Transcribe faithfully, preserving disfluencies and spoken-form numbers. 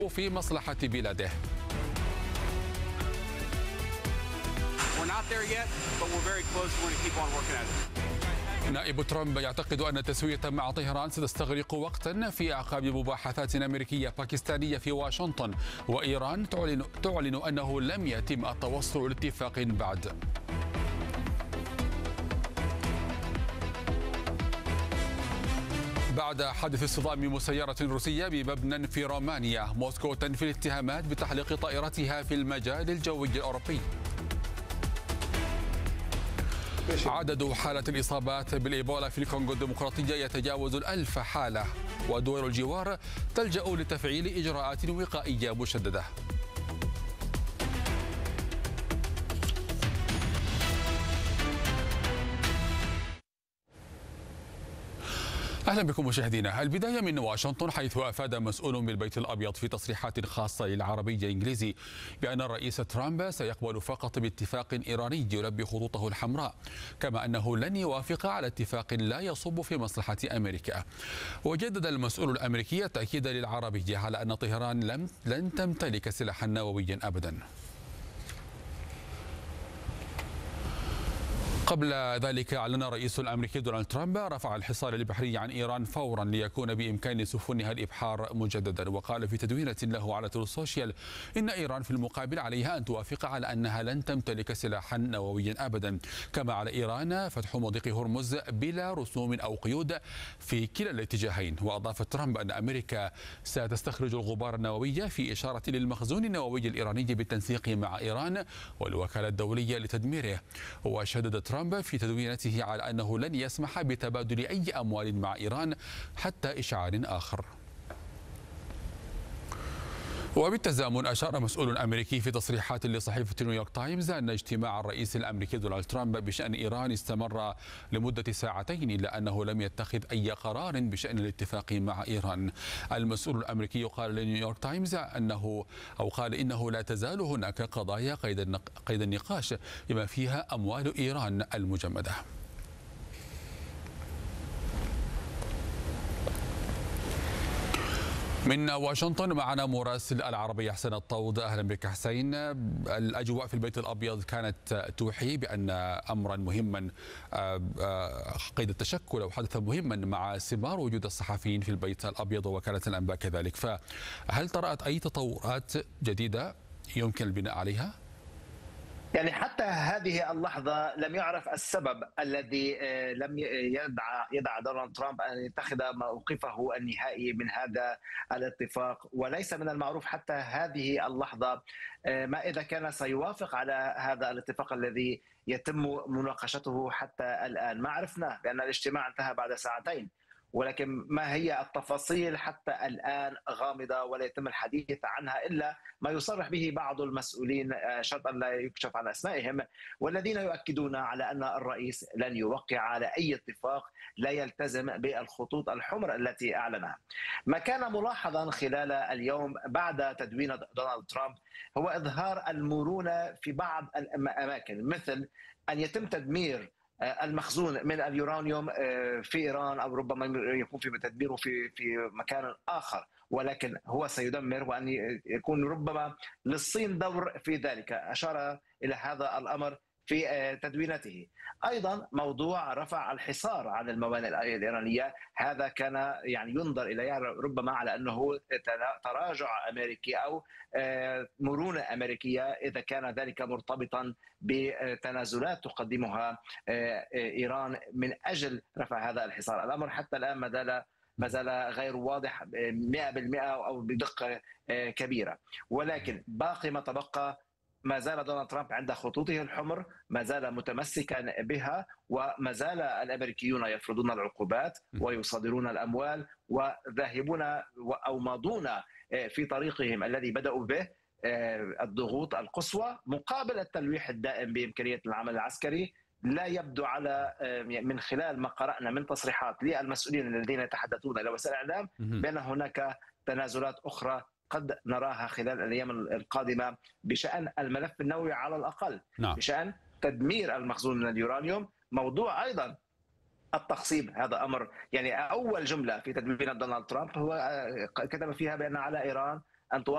في مصلحة بلاده. نائب ترامب يعتقد أن التسوية مع طهران ستستغرق وقتا في أعقاب مباحثات أمريكية باكستانية في واشنطن، وإيران تعلن, تعلن أنه لم يتم التوصل لاتفاق بعد. بعد حادث اصطدام مسيرة روسية بمبنى في رومانيا، موسكو تنفي الاتهامات بتحليق طائرتها في المجال الجوي الأوروبي. عدد حالات الإصابات بالإيبولا في الكونغو الديمقراطية يتجاوز الألف حالة، ودول الجوار تلجأ لتفعيل إجراءات وقائية مشددة. أهلا بكم مشاهدينا. البداية من واشنطن، حيث أفاد مسؤول بالبيت الأبيض في تصريحات خاصة للعربية الإنجليزي بأن الرئيس ترامب سيقبل فقط باتفاق إيراني يلبي خطوطه الحمراء، كما أنه لن يوافق على اتفاق لا يصب في مصلحة أمريكا. وجدد المسؤول الأمريكي التأكيد للعربية على أن طهران لم لن تمتلك سلاحا نوويا أبدا. قبل ذلك أعلن الرئيس الأمريكي دونالد ترامب رفع الحصار البحري عن إيران فورا ليكون بإمكان سفنها الإبحار مجددا، وقال في تدوينة له على ترو السوشيال إن إيران في المقابل عليها أن توافق على أنها لن تمتلك سلاحا نوويا أبدا، كما على إيران فتح مضيق هرمز بلا رسوم أو قيود في كلا الاتجاهين. وأضاف ترامب أن أمريكا ستستخرج الغبار النووي في إشارة للمخزون النووي الإيراني بالتنسيق مع إيران والوكالة الدولية لتدميره. وشدد ترامب في تدوينته على أنه لن يسمح بتبادل أي أموال مع إيران حتى إشعار آخر. وبالتزامن أشار مسؤول أمريكي في تصريحات لصحيفة نيويورك تايمز أن اجتماع الرئيس الأمريكي دونالد ترامب بشأن إيران استمر لمدة ساعتين، إلا أنه لم يتخذ أي قرار بشأن الاتفاق مع إيران. المسؤول الأمريكي قال لنيويورك تايمز أنه أو قال إنه لا تزال هناك قضايا قيد النقاش بما فيها أموال إيران المجمدة. من واشنطن معنا مراسل العربية حسين الطود. أهلا بك حسين. الأجواء في البيت الأبيض كانت توحي بأن أمرا مهما قيد التشكل أو حدثا مهما مع استمرار وجود الصحفيين في البيت الأبيض ووكالة الأنباء كذلك، فهل طرأت أي تطورات جديدة يمكن البناء عليها؟ يعني حتى هذه اللحظة لم يعرف السبب الذي لم يدع يدع دونالد ترامب أن يتخذ موقفه النهائي من هذا الاتفاق، وليس من المعروف حتى هذه اللحظة ما إذا كان سيوافق على هذا الاتفاق الذي يتم مناقشته حتى الآن. ما عرفنا بأن الاجتماع انتهى بعد ساعتين، ولكن ما هي التفاصيل حتى الآن غامضة ولا يتم الحديث عنها إلا ما يصرح به بعض المسؤولين شرطا لا يكشف عن أسمائهم، والذين يؤكدون على أن الرئيس لن يوقع على أي اتفاق لا يلتزم بالخطوط الحمر التي أعلنها. ما كان ملاحظا خلال اليوم بعد تدوين دونالد ترامب هو إظهار المرونة في بعض الأماكن، مثل أن يتم تدمير المخزون من اليورانيوم في إيران، أو ربما يكون في تدميره في في مكان آخر، ولكن هو سيدمر، وأن يكون ربما للصين دور في ذلك. أشار إلى هذا الأمر في تدوينته. أيضا موضوع رفع الحصار عن الموانئ الإيرانية، هذا كان يعني ينظر إليه ربما على أنه تراجع أمريكي أو مرونة أمريكية إذا كان ذلك مرتبطا بتنازلات تقدمها إيران من أجل رفع هذا الحصار. الأمر حتى الآن ما زال ما زال غير واضح مئة بالمئة أو بدقة كبيرة، ولكن باقي ما تبقى ما زال دونالد ترامب عند خطوطه الحمر، ما زال متمسكا بها، وما زال الامريكيون يفرضون العقوبات ويصادرون الاموال وذاهبون او ماضون في طريقهم الذي بداوا به الضغوط القصوى مقابل التلويح الدائم بامكانيه العمل العسكري. لا يبدو على من خلال ما قرانا من تصريحات للمسؤولين الذين يتحدثون الى وسائل الاعلام بان هناك تنازلات اخرى قد نراها خلال الأيام القادمة بشأن الملف النووي على الأقل. نعم. بشأن تدمير المخزون من اليورانيوم. موضوع أيضا التخصيب، هذا أمر يعني أول جملة في تدوين دونالد ترامب هو كتب فيها بأن على إيران أن